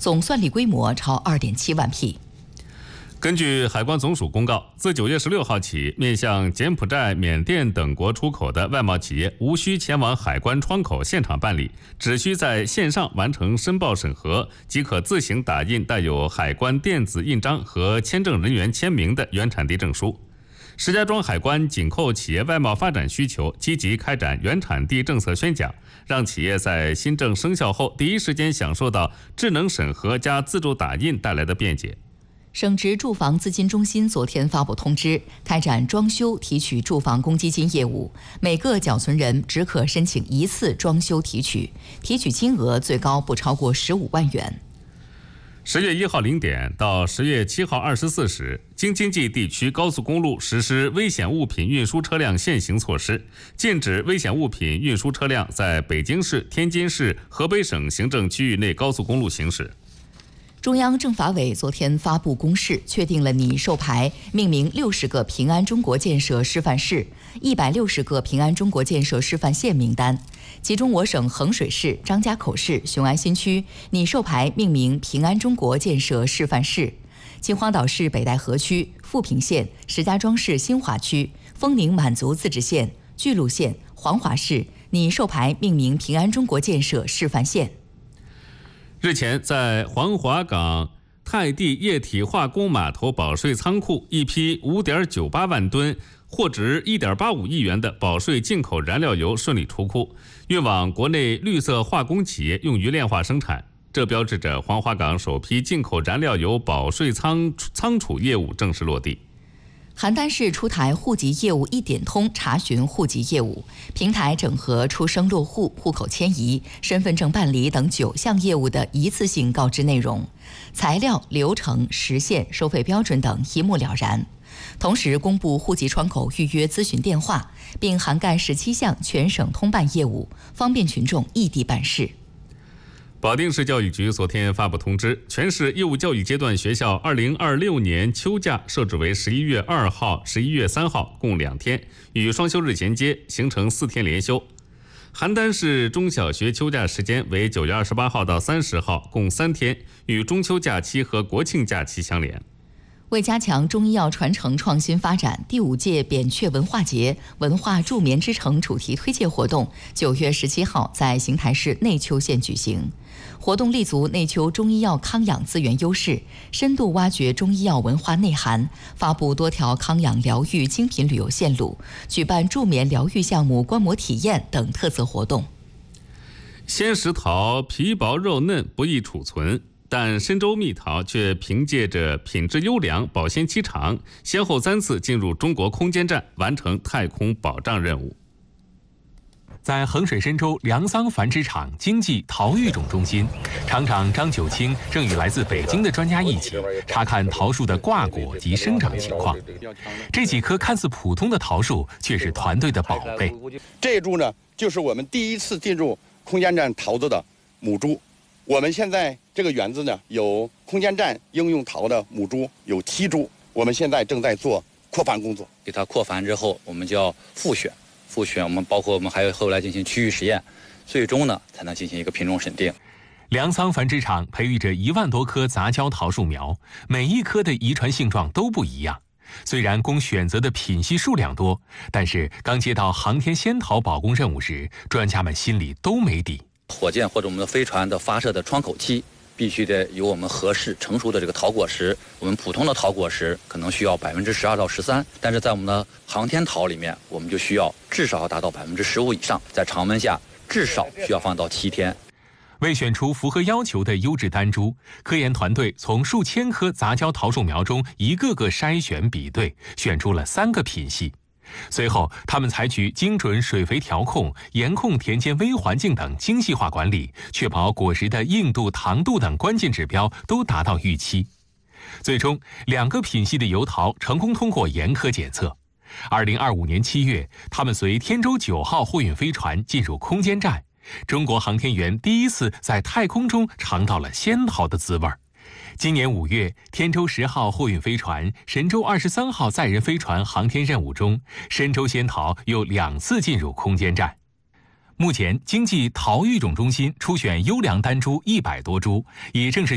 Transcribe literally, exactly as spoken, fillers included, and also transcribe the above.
总算力规模超二点七万匹。 根据海关总署公告，自九月十六号起，面向柬埔寨、缅甸等国出口的外贸企业无需前往海关窗口现场办理，只需在线上完成申报审核，即可自行打印带有海关电子印章和签证人员签名的原产地证书。石家庄海关紧扣企业外贸发展需求，积极开展原产地政策宣讲，让企业在新政生效后第一时间享受到智能审核加自助打印带来的便捷。 省直住房资金中心昨天发布通知，开展装修提取住房公积金业务，每个缴存人只可申请一次装修提取，提取金额最高不超过十五万元。 十月一号零点到十月七号二十四时，京津冀地区高速公路实施危险物品运输车辆限行措施，禁止危险物品运输车辆在北京市、天津市、河北省行政区域内高速公路行驶。 中央政法委昨天发布公示，确定了拟授牌命名六十个平安中国建设示范市、一百六十个平安中国建设示范县名单，其中我省衡水市、张家口市、雄安新区拟授牌命名平安中国建设示范市；秦皇岛市北戴河区、富平县、石家庄市新华区、丰宁满族自治县、巨鹿县、黄骅市拟授牌命名平安中国建设示范县。 日前，在黄骅港泰地液体化工码头保税仓库，一批 五点九八万吨、货值 一点八五亿元的保税进口燃料油顺利出库，运往国内绿色化工企业用于炼化生产。这标志着黄骅港首批进口燃料油保税仓仓储业务正式落地。 邯郸市出台户籍业务一点通查询户籍业务平台，整合出生落户、户口迁移、身份证办理等九项业务的一次性告知内容，材料、流程、时限、收费标准等一目了然。同时公布户籍窗口预约咨询电话，并涵盖十七项全省通办业务，方便群众异地办事。 保定市教育局昨天发布通知，全市义务教育阶段学校二零二六年秋假设置为十一月二号、十一月三号，共两天，与双休日衔接，形成四天连休。邯郸市中小学秋假时间为九月二十八号到三十号，共三天，与中秋假期和国庆假期相连。 为加强中医药传承创新发展，第五届扁鹊文化节文化助眠之城主题推介活动九月十七号在邢台市内丘县举行。活动立足内丘中医药康养资源优势，深度挖掘中医药文化内涵，发布多条康养疗愈精品旅游线路，举办助眠疗愈项目观摩体验等特色活动。 鲜石桃皮薄肉嫩，不易储存，但深州蜜桃却凭借着品质优良、保鲜期长，先后三次进入中国空间站，完成太空保障任务。 在衡水深州粮桑繁殖场经济桃育种中心，厂长张九清正与来自北京的专家一起查看桃树的挂果及生长情况。这几棵看似普通的桃树，却是团队的宝贝。 这株呢，就是我们第一次进入空间站桃子的母株。我们现在这个园子呢，有空间站应用桃的母株有七株，我们现在正在做扩繁工作。 给它扩繁之后，我们就要复选。复选，我们包括我们还有后来进行区域实验，最终呢才能进行一个品种审定。 粮桑繁殖场培育着一万多棵杂交桃树苗，每一棵的遗传性状都不一样。虽然供选择的品系数量多，但是刚接到航天仙桃保供任务时，专家们心里都没底。 火箭或者我们的飞船的发射的窗口期，必须得有我们合适成熟的这个桃果实。我们普通的桃果实可能需要百分之十二到十三，但是在我们的航天桃里面，我们就需要至少要达到百分之十五以上，在常温下至少需要放到七天。 为选出符合要求的优质单株，科研团队从数千棵杂交桃树苗中一个个筛选比对，选出了三个品系。随后，他们采取精准水肥调控、严控田间微环境等精细化管理，确保果实的硬度、糖度等关键指标都达到预期。最终，两个品系的油桃成功通过严苛检测。二零二五年七月，他们随天舟九号货运飞船进入空间站，中国航天员第一次在太空中尝到了仙桃的滋味。今年五月，天舟十号货运飞船、神舟二十三号载人飞船航天任务中，深州仙桃又两次进入空间站。目前，经济桃育种中心初选优良单株一百多株，已正式